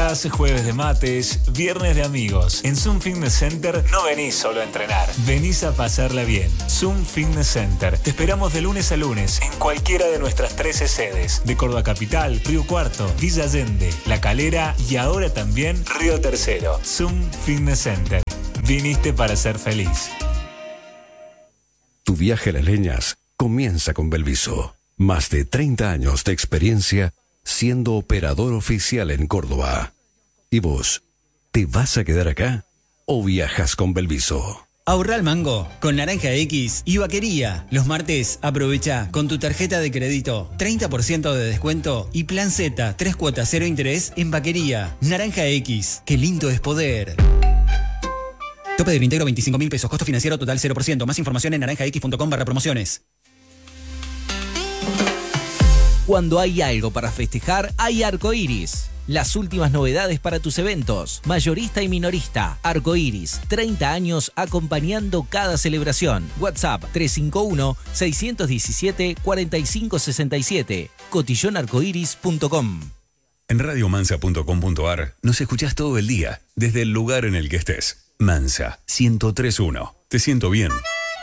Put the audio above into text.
Recordás jueves de mates, viernes de amigos. En Zoom Fitness Center no venís solo a entrenar, venís a pasarla bien. Zoom Fitness Center. Te esperamos de lunes a lunes en cualquiera de nuestras 13 sedes. De Córdoba Capital, Río Cuarto, Villa Allende, La Calera y ahora también Río Tercero. Zoom Fitness Center. Viniste para ser feliz. Tu viaje a las leñas comienza con Belviso. Más de 30 años de experiencia siendo operador oficial en Córdoba. ¿Y vos? ¿Te vas a quedar acá o viajas con Belviso? Ahorra al mango con Naranja X y Vaquería. Los martes aprovecha con tu tarjeta de crédito 30% de descuento y plan Z 3 cuotas 0 interés en Vaquería. Naranja X, qué lindo es poder. Tope del íntegro 25.000 pesos, costo financiero total 0%. Más información en naranjax.com/promociones. Cuando hay algo para festejar, hay Arcoiris. Las últimas novedades para tus eventos. Mayorista y minorista. Arcoiris, 30 años acompañando cada celebración. WhatsApp 351-617-4567. cotillonarcoiris.com. En radiomansa.com.ar nos escuchás todo el día, desde el lugar en el que estés. Mansa 103.1. Te siento bien.